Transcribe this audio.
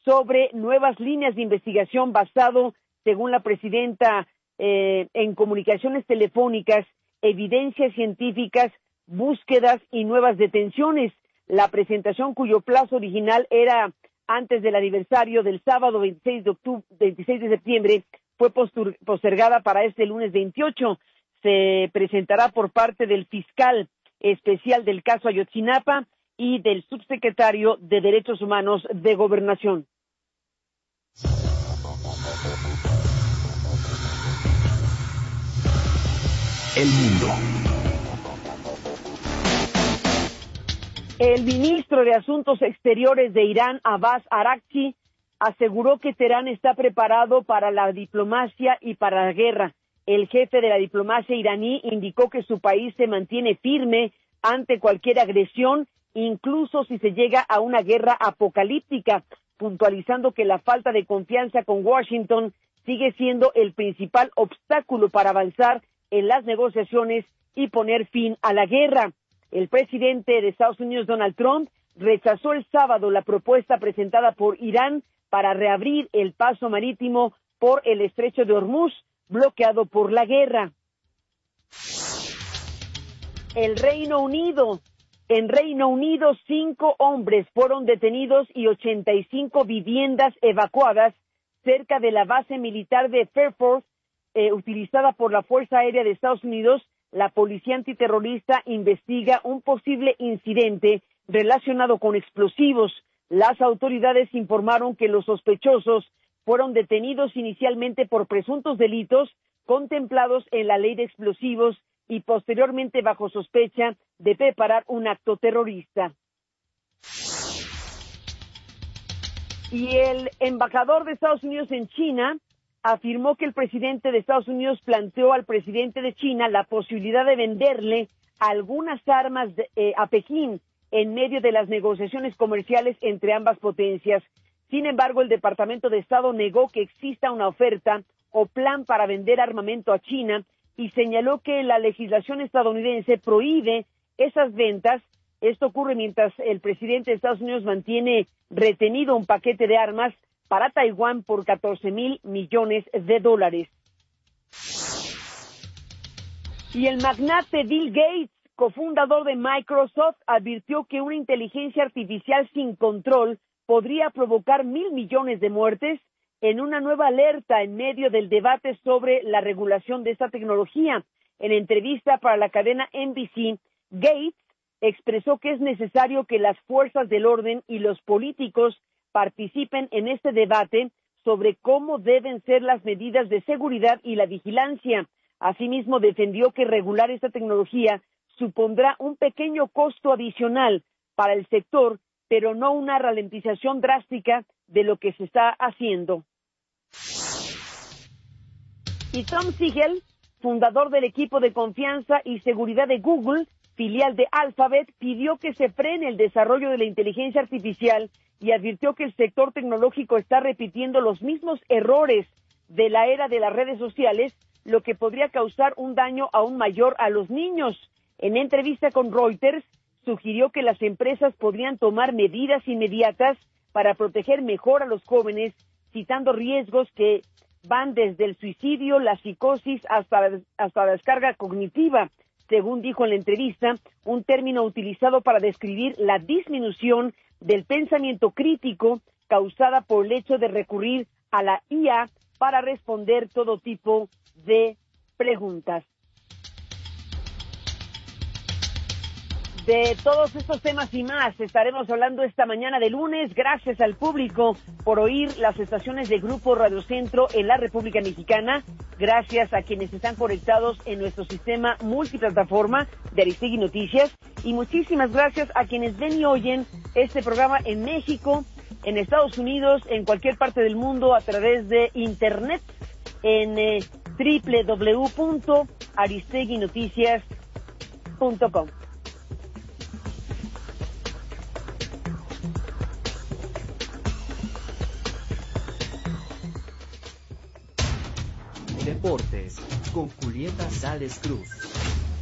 sobre nuevas líneas de investigación basado, según la presidenta, en comunicaciones telefónicas, evidencias científicas, búsquedas y nuevas detenciones. La presentación, cuyo plazo original era antes del aniversario del sábado 26 de septiembre, fue postergada para este lunes 28. Se presentará por parte del fiscal especial del caso Ayotzinapa y del subsecretario de Derechos Humanos de Gobernación. El mundo. El ministro de Asuntos Exteriores de Irán, Abbas Araghchi, aseguró que Teherán está preparado para la diplomacia y para la guerra. El jefe de la diplomacia iraní indicó que su país se mantiene firme ante cualquier agresión, incluso si se llega a una guerra apocalíptica, puntualizando que la falta de confianza con Washington sigue siendo el principal obstáculo para avanzar en las negociaciones y poner fin a la guerra. El presidente de Estados Unidos, Donald Trump, rechazó el sábado la propuesta presentada por Irán para reabrir el paso marítimo por el estrecho de Hormuz, bloqueado por la guerra. En Reino Unido, 5 hombres fueron detenidos y 85 viviendas evacuadas cerca de la base militar de Fairford, utilizada por la Fuerza Aérea de Estados Unidos. La policía antiterrorista investiga un posible incidente relacionado con explosivos. Las autoridades informaron que los sospechosos fueron detenidos inicialmente por presuntos delitos contemplados en la ley de explosivos y posteriormente bajo sospecha de preparar un acto terrorista. Y el embajador de Estados Unidos en China afirmó que el presidente de Estados Unidos planteó al presidente de China la posibilidad de venderle algunas armas a Pekín en medio de las negociaciones comerciales entre ambas potencias. Sin embargo, el Departamento de Estado negó que exista una oferta o plan para vender armamento a China y señaló que la legislación estadounidense prohíbe esas ventas. Esto ocurre mientras el presidente de Estados Unidos mantiene retenido un paquete de armas para Taiwán por $14,000 millones. Y el magnate Bill Gates, cofundador de Microsoft, advirtió que una inteligencia artificial sin control podría provocar 1,000 millones de muertes en una nueva alerta en medio del debate sobre la regulación de esta tecnología. En entrevista para la cadena NBC, Gates expresó que es necesario que las fuerzas del orden y los políticos participen en este debate sobre cómo deben ser las medidas de seguridad y la vigilancia. Asimismo, defendió que regular esta tecnología supondrá un pequeño costo adicional para el sector, pero no una ralentización drástica de lo que se está haciendo. Y Tom Siegel, fundador del equipo de confianza y seguridad de Google, filial de Alphabet, pidió que se frene el desarrollo de la inteligencia artificial y advirtió que el sector tecnológico está repitiendo los mismos errores de la era de las redes sociales, lo que podría causar un daño aún mayor a los niños. En entrevista con Reuters, sugirió que las empresas podrían tomar medidas inmediatas para proteger mejor a los jóvenes, citando riesgos que van desde el suicidio, la psicosis, hasta la descarga cognitiva. Según dijo en la entrevista, un término utilizado para describir la disminución del pensamiento crítico causada por el hecho de recurrir a la IA para responder todo tipo de preguntas. De todos estos temas y más estaremos hablando esta mañana de lunes. Gracias al público por oír las estaciones de Grupo Radio Centro en la República Mexicana. Gracias a quienes están conectados en nuestro sistema multiplataforma de Aristegui Noticias. Y muchísimas gracias a quienes ven y oyen este programa en México, en Estados Unidos, en cualquier parte del mundo a través de Internet en www.aristeguinoticias.com. Deportes con Julieta Sales Cruz.